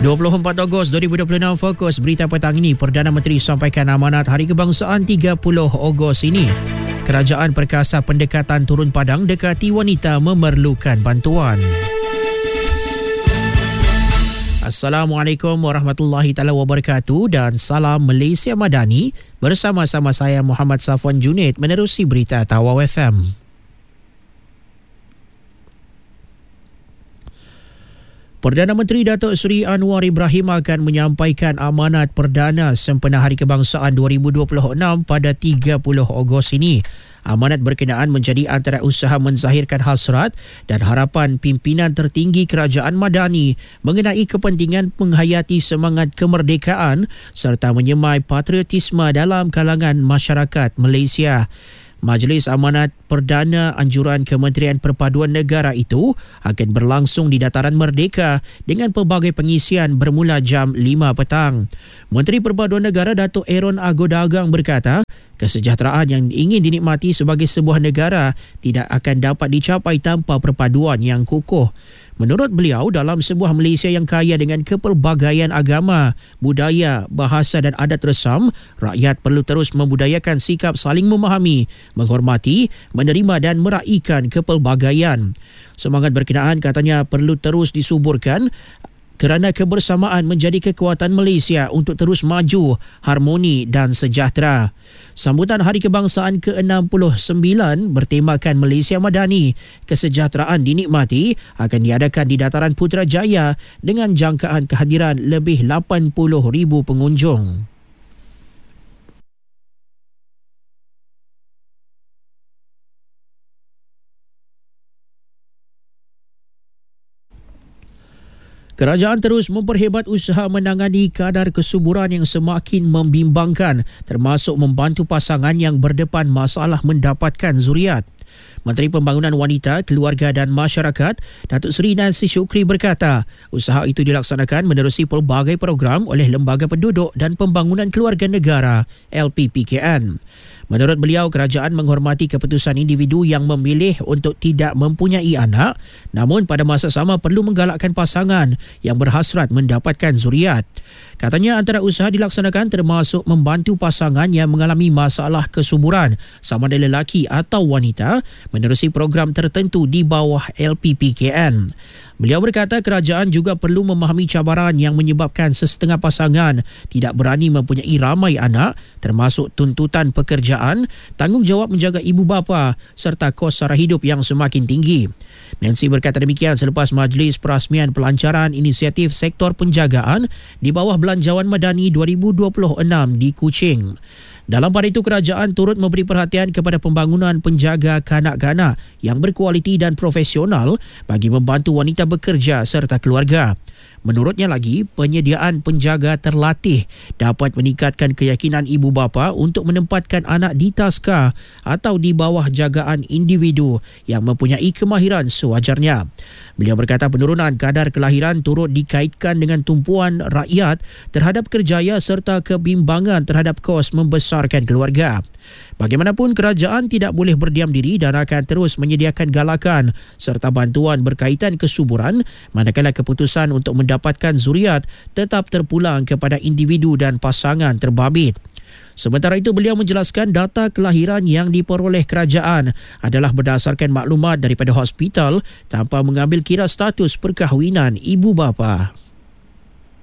24 Ogos 2026 fokus berita petang ini. Perdana Menteri sampaikan amanat Hari Kebangsaan 30 Ogos ini. Kerajaan perkasa pendekatan turun padang dekati wanita memerlukan bantuan. Assalamualaikum warahmatullahi taala wabarakatuh dan salam Malaysia Madani. Bersama-sama saya Muhammad Safwan Junaid menerusi berita Tawau FM. Perdana Menteri Datuk Seri Anwar Ibrahim akan menyampaikan amanat perdana sempena Hari Kebangsaan 2026 pada 30 Ogos ini. Amanat berkenaan menjadi antara usaha menzahirkan hasrat dan harapan pimpinan tertinggi Kerajaan Madani mengenai kepentingan menghayati semangat kemerdekaan serta menyemai patriotisme dalam kalangan masyarakat Malaysia. Majlis Amanat Perdana Anjuran Kementerian Perpaduan Negara itu akan berlangsung di Dataran Merdeka dengan pelbagai pengisian bermula jam 5 petang. Menteri Perpaduan Negara Datuk Aaron Agodagang berkata, kesejahteraan yang ingin dinikmati sebagai sebuah negara tidak akan dapat dicapai tanpa perpaduan yang kukuh. Menurut beliau, dalam sebuah Malaysia yang kaya dengan kepelbagaian agama, budaya, bahasa dan adat resam, rakyat perlu terus membudayakan sikap saling memahami, menghormati, menerima dan meraihkan kepelbagaian. Semangat berkenaan katanya perlu terus disuburkan kerana kebersamaan menjadi kekuatan Malaysia untuk terus maju, harmoni dan sejahtera. Sambutan Hari Kebangsaan ke-69 bertemakan Malaysia Madani, kesejahteraan dinikmati akan diadakan di Dataran Putrajaya dengan jangkaan kehadiran lebih 80,000 pengunjung. Kerajaan terus memperhebat usaha menangani kadar kesuburan yang semakin membimbangkan, termasuk membantu pasangan yang berdepan masalah mendapatkan zuriat. Menteri Pembangunan Wanita, Keluarga dan Masyarakat, Datuk Seri Nancy Shukri berkata, usaha itu dilaksanakan menerusi pelbagai program oleh Lembaga Penduduk dan Pembangunan Keluarga Negara, LPPKN. Menurut beliau, kerajaan menghormati keputusan individu yang memilih untuk tidak mempunyai anak, namun pada masa sama perlu menggalakkan pasangan yang berhasrat mendapatkan zuriat. Katanya antara usaha dilaksanakan termasuk membantu pasangan yang mengalami masalah kesuburan, sama ada lelaki atau wanita, menerusi program tertentu di bawah LPPKN. Beliau berkata kerajaan juga perlu memahami cabaran yang menyebabkan sesetengah pasangan tidak berani mempunyai ramai anak, termasuk tuntutan pekerjaan, tanggungjawab menjaga ibu bapa serta kos sara hidup yang semakin tinggi. Nancy berkata demikian selepas majlis perasmian pelancaran inisiatif sektor penjagaan di bawah Belanjawan Madani 2026 di Kuching. Dalam pada itu, kerajaan turut memberi perhatian kepada pembangunan penjaga kanak-kanak yang berkualiti dan profesional bagi membantu wanita bekerja serta keluarga. Menurutnya lagi, penyediaan penjaga terlatih dapat meningkatkan keyakinan ibu bapa untuk menempatkan anak di taska atau di bawah jagaan individu yang mempunyai kemahiran sewajarnya. Beliau berkata penurunan kadar kelahiran turut dikaitkan dengan tumpuan rakyat terhadap kerjaya serta kebimbangan terhadap kos membesarkan keluarga. Bagaimanapun, kerajaan tidak boleh berdiam diri dan akan terus menyediakan galakan serta bantuan berkaitan kesuburan manakala keputusan untuk mendapatkan zuriat tetap terpulang kepada individu dan pasangan terbabit. Sementara itu, beliau menjelaskan data kelahiran yang diperoleh kerajaan adalah berdasarkan maklumat daripada hospital tanpa mengambil kira status perkahwinan ibu bapa.